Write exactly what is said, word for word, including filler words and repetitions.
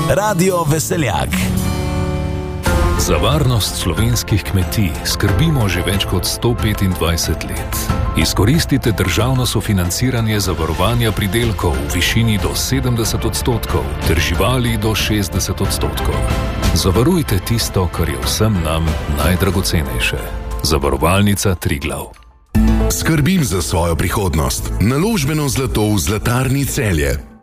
Radio Veseljak. Za varnost slovenskih kmetij skrbimo že več kot sto petindvajset let. Izkoristite državno sofinanciranje zavarovanja pridelkov v višini do sedemdeset odstotkov ter živali do šestdeset odstotkov. Zavarujte tisto, kar je vsem nam najdragocenejše. Zavarovalnica Triglav. Skrbim za svojo prihodnost. Naložbeno zlato v Zlatarni Celje.